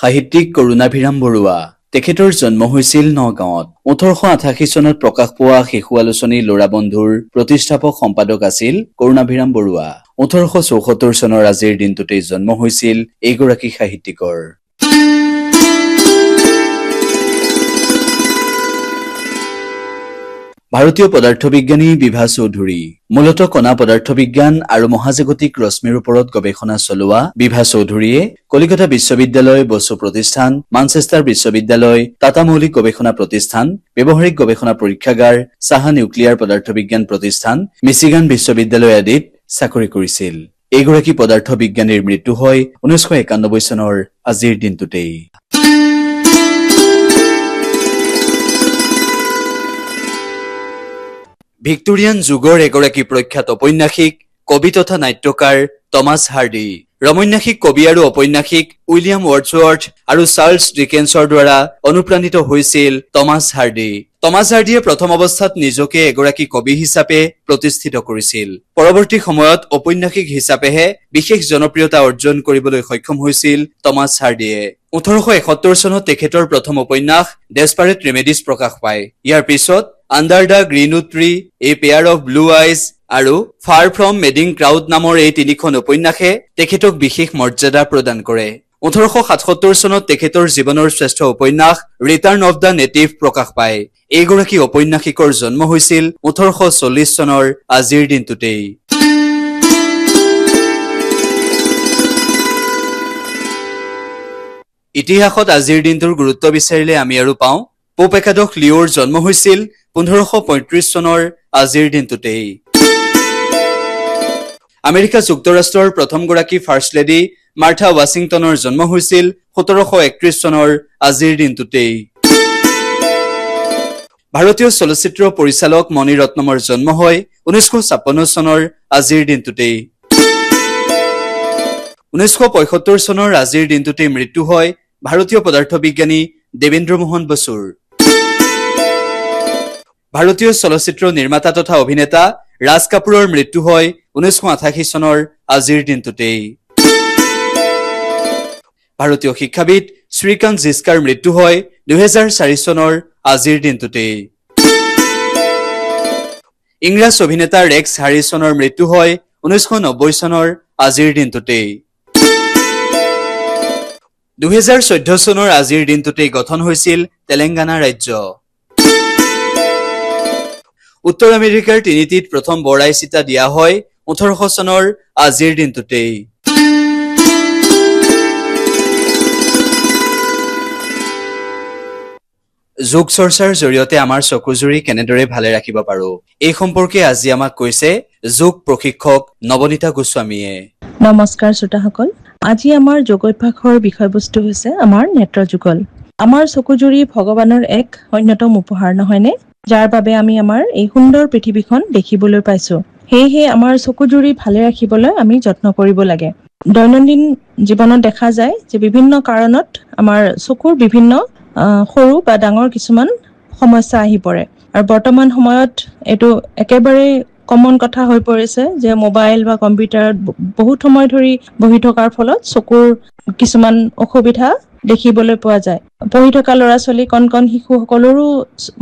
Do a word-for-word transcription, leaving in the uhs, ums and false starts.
সাহিত্যিক কৰুণাভিৰাম বৰুৱা তেখেতৰ জন্ম হৈছিল নগাঁৱত। ওঠৰশ আঠাশী চনত প্ৰকাশ পোৱা শিশু আলোচনী ল'ৰা বন্ধুৰ প্ৰতিষ্ঠাপক সম্পাদক আছিল কৰুণাভিৰাম বৰুৱা। ওঠৰশ চৌসত্তৰ চনৰ আজিৰ দিনটোতেই জন্ম হৈছিল এইগৰাকী সাহিত্যিকৰ। ভাৰতীয় পদাৰ্থ বিজ্ঞানী বিভা চৌধুৰী মূলতঃ কণা পদাৰ্থ বিজ্ঞান আৰু মহাজাগতিক ৰশ্মিৰ ওপৰত গৱেষণা চলোৱা বিভা চৌধুৰীয়ে কলিকতা বিশ্ববিদ্যালয়, বসু প্ৰতিষ্ঠান, মানচেষ্টাৰ বিশ্ববিদ্যালয়, টাটা মৌলিক গৱেষণা প্ৰতিষ্ঠান, ব্যৱহাৰিক গৱেষণা পৰীক্ষাগাৰ, চাহা নিউক্লিয়াৰ পদাৰ্থ বিজ্ঞান প্ৰতিষ্ঠান, মিচিগান বিশ্ববিদ্যালয় আদিত চাকৰি কৰিছিল। এইগৰাকী পদাৰ্থ বিজ্ঞানীৰ মৃত্যু হয় ঊনৈছশ একানব্বৈ চনৰ আজিৰ দিনটোতেই। ভিক্টোৰিয়ান যুগৰ এগৰাকী প্ৰখ্যাত ঔপন্যাসিক, কবি তথা নাট্যকাৰ টমাছ হাৰ্ডি। ৰমন্যাসিক কবি আৰু ঔপন্যাসিক উইলিয়াম ৱৰ্ডছৱৰ্থ আৰু চাৰ্লছ ডিকেন্সৰ দ্বাৰা অনুপ্ৰাণিত হৈছিল টমাছ হাৰ্ডি। টমাছ হাৰ্ডিয়ে প্ৰথম অৱস্থাত নিজকে এগৰাকী কবি হিচাপে প্ৰতিষ্ঠিত কৰিছিল। পৰৱৰ্তী সময়ত ঔপন্যাসিক হিচাপেহে বিশেষ জনপ্ৰিয়তা অৰ্জন কৰিবলৈ সক্ষম হৈছিল টমাছ হাৰ্ডিয়ে। ওঠৰশ এসত্তৰ চনত তেখেতৰ প্ৰথম উপন্যাস ডেছপাৰেট ৰেমেডিজ প্ৰকাশ পায়। ইয়াৰ পিছত under the Greenwood tree, A pair of blue eyes আৰু ফাৰ ফ্ৰম মেডিং ক্ৰাউড নামৰ এই তিনিখন উপন্যাসে তেখেতক বিশেষ মৰ্যাদা প্ৰদান কৰে। ওঠৰশ সাতসত্তৰ চনত তেখেতৰ জীৱনৰ শ্ৰেষ্ঠ উপন্যাস ৰিটাৰ্ণ অফ দ্য নেটিভ প্ৰকাশ পায়। এইগৰাকী ঔপন্যাসিকৰ জন্ম হৈছিল ওঠৰশ চল্লিশ চনৰ আজিৰ দিনটোতেই। ইতিহাসত আজিৰ দিনটোৰ গুৰুত্ব বিচাৰিলে আমি আৰু পাওঁ পোপ একাদশ লিঅ'ৰ জন্ম হৈছিল পোন্ধৰশ পঁয়ত্ৰিশ চনৰ আজিৰ দিনটোতেই। আমেৰিকা যুক্তৰাষ্ট্ৰৰ প্ৰথমগৰাকী ফাৰ্ষ্ট লেডি মাৰ্থা ৱাশ্বিংটনৰ জন্ম হৈছিল সোতৰশ একত্ৰিশ চনৰ আজিৰ দিনটোতেই। ভাৰতীয় চলচ্চিত্ৰ পৰিচালক মণি ৰত্নমৰ জন্ম হয় ঊনৈছশ ছাপন্ন চনৰ আজিৰ দিনটোতেই। ঊনৈছশ পঁয়সত্তৰ চনৰ আজিৰ দিনটোতেই মৃত্যু হয় ভাৰতীয় পদাৰ্থ বিজ্ঞানী দেবেন্দ্ৰ মোহন বসুৰ। ভাৰতীয় চলচ্চিত্ৰ নিৰ্মাতা তথা অভিনেতা ৰাজ কাপুৰৰ মৃত্যু হয় ঊনৈছশ আঠাশী চনৰ আজিৰ দিনটোতেই। ভাৰতীয় শিক্ষাবিদ শ্ৰীকান্ত জিস্কাৰ মৃত্যু হয় দুহেজাৰ চাৰি চনৰ আজিৰ দিনটোতেই। ইংৰাজ অভিনেতা ৰেক্স হাৰিছনৰ মৃত্যু হয় ঊনৈছশ নব্বৈ চনৰ আজিৰ দিনটোতেই। দুহেজাৰ চৈধ্য চনৰ আজিৰ দিনটোতেই গঠন হৈছিল তেলেংগানা ৰাজ্য। উত্তৰ আমেৰিকাৰ তিনিটিত প্ৰথম বৰাই চিতা দিয়া হয় ওঠৰশ চনৰ আজিৰ দিনটোতেই। যোগ চৰ্চাৰ জৰিয়তে আমাৰ চকুজুৰি কেনেদৰে ভালে ৰাখিব পাৰো এই সম্পৰ্কে আজি আমাক কৈছে যোগ প্ৰশিক্ষক নৱনীতা গোস্বামীয়ে। নমস্কাৰ শ্ৰোতাসকল, আজি আমাৰ যোগাভ্যাসৰ বিষয়বস্তু হৈছে আমাৰ নেত্ৰ যুগল। আমাৰ চকুজুৰি ভগৱানৰ এক অন্যতম উপহাৰ নহয়নে, যাৰ বাবে আমি আমাৰ এই সুন্দৰ পৃথিৱীখন দেখিবলৈ পাইছো। সেয়েহে আমাৰ চকুজুৰি ভালে ৰাখিবলৈ আমি যত্ন কৰিব লাগে। দৈনন্দিন জীৱনত দেখা যায় যে বিভিন্ন কাৰণত আমাৰ চকুৰ বিভিন্ন সৰু বা ডাঙৰ কিছুমান সমস্যা আহি পৰে, আৰু বৰ্তমান সময়ত এইটো একেবাৰে কমন কথা হৈ পৰিছে যে মোবাইল বা কম্পিউটাৰত বহুত সময় ধৰি বহি থকাৰ ফলত চকুৰ কিছুমান অসুবিধা দেখিবলৈ পোৱা যায়। পঢ়ি থকা ল'ৰা ছোৱালী, কণ কণ শিশু সকলৰো